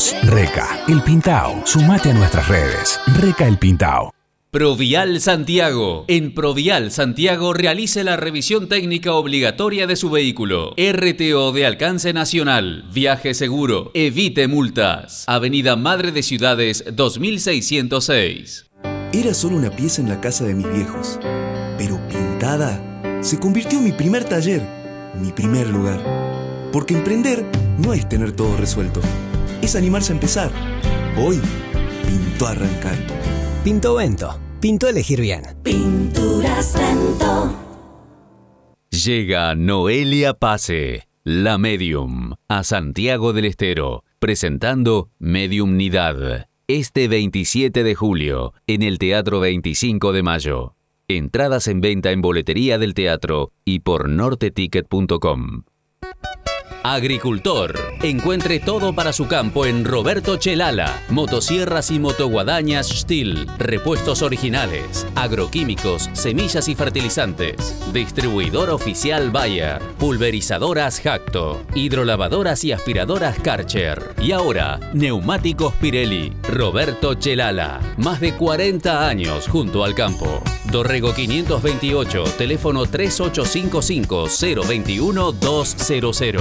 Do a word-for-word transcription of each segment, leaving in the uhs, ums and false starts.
Pintados. Reca, El Pintao. Sumate a nuestras redes. Reca El Pintao. Provial Santiago. En Provial Santiago realice la revisión técnica obligatoria de su vehículo. R T O de alcance nacional. Viaje seguro. Evite multas. Avenida Madre de Ciudades dos mil seiscientos seis. Era solo una pieza en la casa de mis viejos, pero pintada se convirtió en mi primer taller, mi primer lugar. Porque emprender no es tener todo resuelto, es animarse a empezar. Hoy pintó arrancar. Pinto Vento. Pintó elegir bien. Pinturas Vento. Llega Noelia Pase, la Medium, a Santiago del Estero, presentando Mediumnidad, este veintisiete de julio, en el Teatro veinticinco de mayo. Entradas en venta en boletería del teatro y por norte ticket punto com. Agricultor. Encuentre todo para su campo en Roberto Chelala. Motosierras y motoguadañas Stihl. Repuestos originales. Agroquímicos, semillas y fertilizantes. Distribuidor oficial Bayer. Pulverizadoras Jacto. Hidrolavadoras y aspiradoras Karcher. Y ahora, neumáticos Pirelli. Roberto Chelala. Más de cuarenta años junto al campo. Dorrego quinientos veintiocho, teléfono tres ocho cinco cinco, cero dos uno, dos cero cero.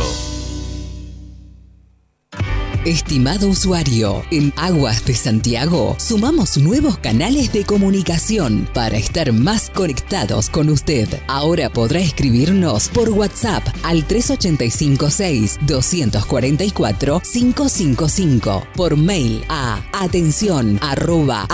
Estimado usuario, en Aguas de Santiago sumamos nuevos canales de comunicación para estar más conectados con usted. Ahora podrá escribirnos por WhatsApp al tres ocho cinco seis, dos cuatro cuatro, cinco cinco cinco, por mail a atención arroba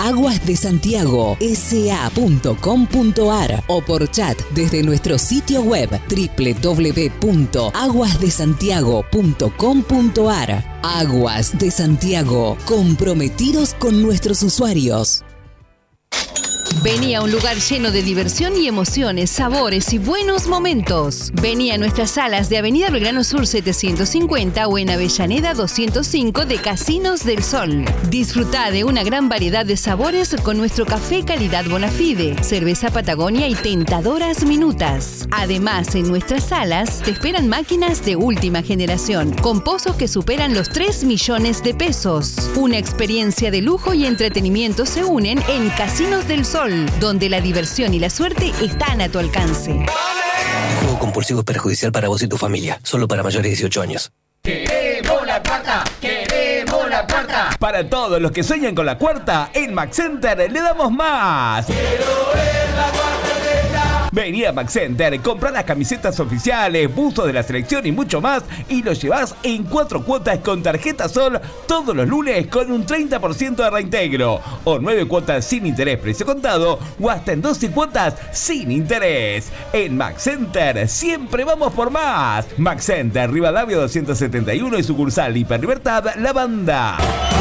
aguasdesantiago.sa.com.ar o por chat desde nuestro sitio web doble u doble u doble u punto aguas de santiago punto com punto ar. Aguas de Santiago, comprometidos con nuestros usuarios. Vení a un lugar lleno de diversión y emociones, sabores y buenos momentos. Vení a nuestras salas de Avenida Belgrano Sur setecientos cincuenta o en Avellaneda doscientos cinco de Casinos del Sol. Disfrutá de una gran variedad de sabores con nuestro café calidad Bonafide, cerveza Patagonia y tentadoras minutas. Además, en nuestras salas te esperan máquinas de última generación, con pozos que superan los tres millones de pesos. Una experiencia de lujo y entretenimiento se unen en Casinos del Sol, donde la diversión y la suerte están a tu alcance. El juego compulsivo es perjudicial para vos y tu familia. Solo para mayores de dieciocho años. ¡Queremos la cuarta! ¡Queremos la cuarta! Para todos los que sueñan con la cuarta, en Max Center le damos más. ¡Quiero ver la cuarta! Vení a Max Center, comprá las camisetas oficiales, buzos de la selección y mucho más, y lo llevás en cuatro cuotas con tarjeta Sol todos los lunes con un treinta por ciento de reintegro, o nueve cuotas sin interés precio contado, o hasta en doce cuotas sin interés. En Max Center siempre vamos por más. Max Center, Rivadavia doscientos setenta y uno y sucursal Hiperlibertad La Banda.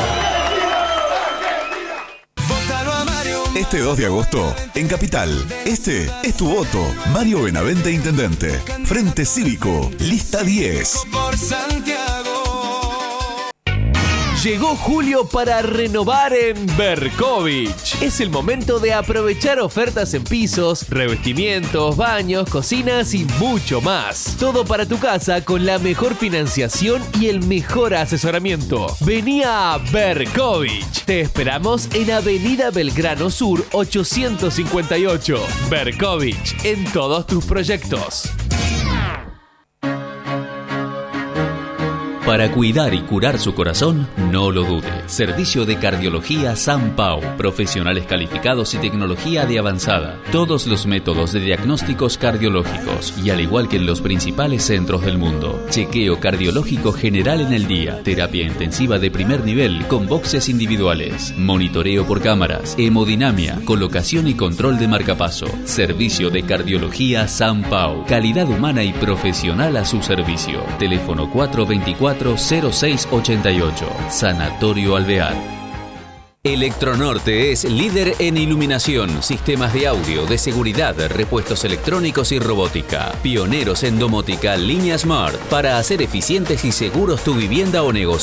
Este dos de agosto, en Capital, este es tu voto. Mario Benavente, Intendente. Frente Cívico, lista diez. Llegó julio para renovar en Berkovich. Es el momento de aprovechar ofertas en pisos, revestimientos, baños, cocinas y mucho más. Todo para tu casa con la mejor financiación y el mejor asesoramiento. Vení a Berkovich. Te esperamos en Avenida Belgrano Sur ochocientos cincuenta y ocho. Berkovich, en todos tus proyectos. Para cuidar y curar su corazón, no lo dude. Servicio de Cardiología San Pau. Profesionales calificados y tecnología de avanzada. Todos los métodos de diagnósticos cardiológicos y al igual que en los principales centros del mundo. Chequeo cardiológico general en el día. Terapia intensiva de primer nivel con boxes individuales. Monitoreo por cámaras. Hemodinamia. Colocación y control de marcapaso. Servicio de Cardiología San Pau. Calidad humana y profesional a su servicio. Teléfono cuatro veinticuatro, cero seis ochenta y ocho. Sanatorio Alvear. Electronorte es líder en iluminación, sistemas de audio, de seguridad, repuestos electrónicos y robótica. Pioneros en domótica, línea Smart, para hacer eficientes y seguros tu vivienda o negocio.